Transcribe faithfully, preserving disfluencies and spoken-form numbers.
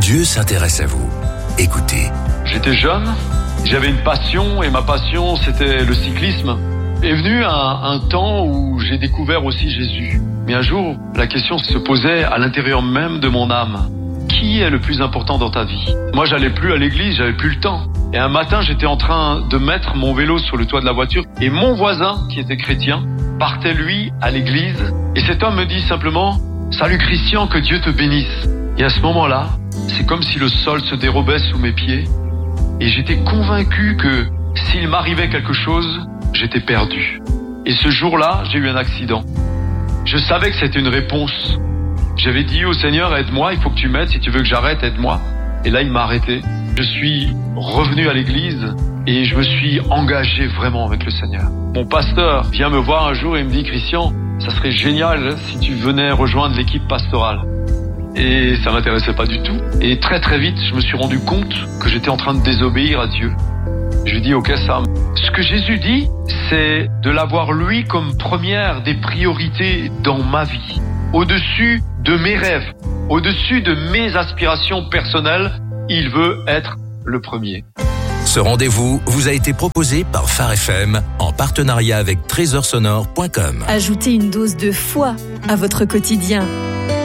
Dieu s'intéresse à vous. Écoutez. J'étais jeune, j'avais une passion et ma passion c'était le cyclisme. Est venu un, un temps où j'ai découvert aussi Jésus. Mais un jour, la question se posait à l'intérieur même de mon âme. Qui est le plus important dans ta vie? Moi, j'allais plus à l'église, j'avais plus le temps. Et un matin, j'étais en train de mettre mon vélo sur le toit de la voiture et mon voisin, qui était chrétien, partait lui à l'église. Et cet homme me dit simplement « Salut Christian, que Dieu te bénisse ». Et à ce moment-là, c'est comme si le sol se dérobait sous mes pieds. Et j'étais convaincu que s'il m'arrivait quelque chose, j'étais perdu. Et ce jour-là, j'ai eu un accident. Je savais que c'était une réponse. J'avais dit au Seigneur, aide-moi, il faut que tu m'aides, si tu veux que j'arrête, aide-moi. Et là, il m'a arrêté. Je suis revenu à l'église et je me suis engagé vraiment avec le Seigneur. Mon pasteur vient me voir un jour et me dit, Christian, ça serait génial si tu venais rejoindre l'équipe pastorale. Et ça m'intéressait pas du tout. Et très très vite, je me suis rendu compte que j'étais en train de désobéir à Dieu. Je lui dis, ok Sam, ce que Jésus dit, c'est de l'avoir lui comme première des priorités dans ma vie. Au-dessus de mes rêves, au-dessus de mes aspirations personnelles, il veut être le premier. Ce rendez-vous vous a été proposé par Phare F M en partenariat avec trésor sonore point com. Ajoutez une dose de foi à votre quotidien.